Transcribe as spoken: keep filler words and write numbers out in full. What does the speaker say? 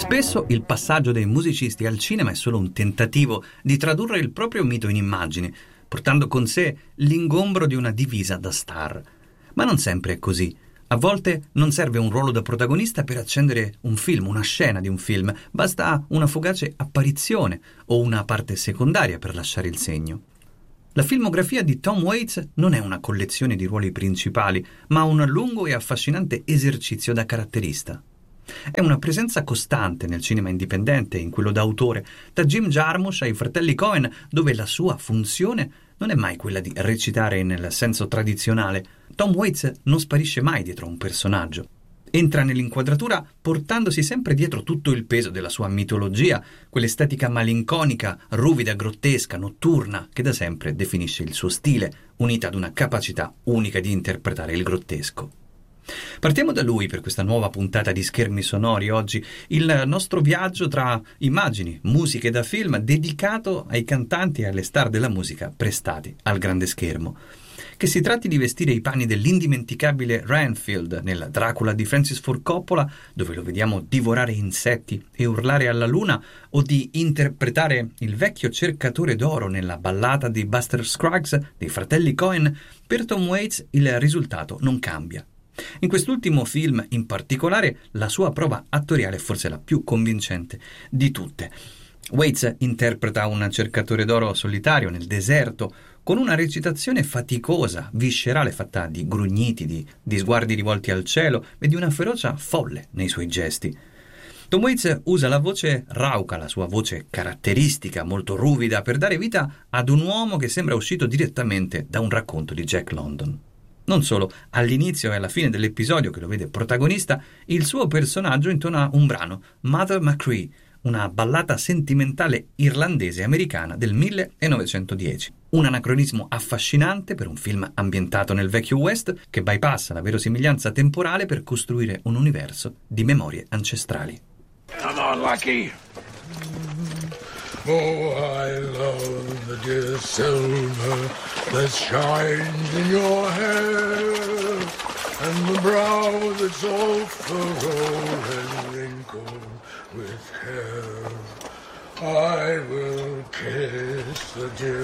Spesso il passaggio dei musicisti al cinema è solo un tentativo di tradurre il proprio mito in immagini, portando con sé l'ingombro di una divisa da star. Ma non sempre è così. A volte non serve un ruolo da protagonista per accendere un film, una scena di un film, basta una fugace apparizione o una parte secondaria per lasciare il segno. La filmografia di Tom Waits non è una collezione di ruoli principali, ma un lungo e affascinante esercizio da caratterista. È una presenza costante nel cinema indipendente e in quello d'autore, da Jim Jarmusch ai fratelli Coen, dove la sua funzione non è mai quella di recitare nel senso tradizionale. Tom Waits non sparisce mai dietro a un personaggio. Entra nell'inquadratura portandosi sempre dietro tutto il peso della sua mitologia, quell'estetica malinconica, ruvida, grottesca, notturna, che da sempre definisce il suo stile, unita ad una capacità unica di interpretare il grottesco. Partiamo da lui per questa nuova puntata di Schermi Sonori oggi, il nostro viaggio tra immagini, musiche da film dedicato ai cantanti e alle star della musica prestati al grande schermo. Che si tratti di vestire i panni dell'indimenticabile Renfield nel Dracula di Francis Ford Coppola, dove lo vediamo divorare insetti e urlare alla luna, o di interpretare il vecchio cercatore d'oro nella ballata di Buster Scruggs dei fratelli Coen, per Tom Waits il risultato non cambia. In quest'ultimo film, in particolare, la sua prova attoriale è forse la più convincente di tutte. Waits interpreta un cercatore d'oro solitario nel deserto, con una recitazione faticosa, viscerale, fatta di grugniti, di, di sguardi rivolti al cielo e di una ferocia folle nei suoi gesti. Tom Waits usa la voce rauca, la sua voce caratteristica, molto ruvida, per dare vita ad un uomo che sembra uscito direttamente da un racconto di Jack London. Non solo, all'inizio e alla fine dell'episodio che lo vede protagonista, il suo personaggio intona un brano, Mother Machree, una ballata sentimentale irlandese-americana del millenovecentodieci. Un anacronismo affascinante per un film ambientato nel vecchio West che bypassa la verosimiglianza temporale per costruire un universo di memorie ancestrali. Come on, Lucky! Oh, I love the dear silver that shines in your hair, and the brow that's all furrowed and wrinkled with care. I will kiss the dear